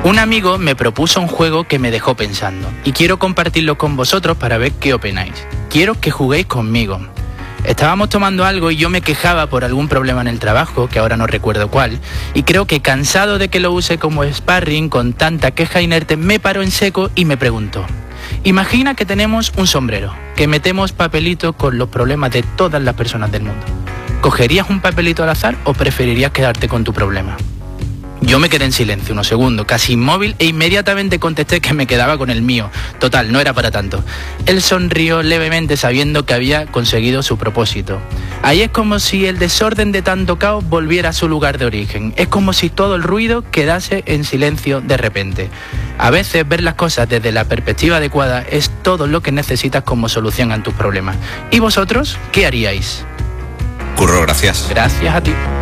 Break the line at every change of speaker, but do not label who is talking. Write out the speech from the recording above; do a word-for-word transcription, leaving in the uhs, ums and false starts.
Un amigo me propuso un juego que me dejó pensando y quiero compartirlo con vosotros para ver qué opináis. Quiero que juguéis conmigo. Estábamos tomando algo y yo me quejaba por algún problema en el trabajo, que ahora no recuerdo cuál, y creo que cansado de que lo use como sparring con tanta queja inerte, me paró en seco y me preguntó: imagina que tenemos un sombrero, que metemos papelitos con los problemas de todas las personas del mundo. ¿Cogerías un papelito al azar o preferirías quedarte con tu problema? Yo me quedé en silencio unos segundos, casi inmóvil, e inmediatamente contesté que me quedaba con el mío. Total, no era para tanto. Él sonrió levemente sabiendo que había conseguido su propósito. Ahí es como si el desorden de tanto caos volviera a su lugar de origen. Es como si todo el ruido quedase en silencio de repente. A veces ver las cosas desde la perspectiva adecuada es todo lo que necesitas como solución a tus problemas. ¿Y vosotros qué haríais?
Curro, gracias.
Gracias a ti.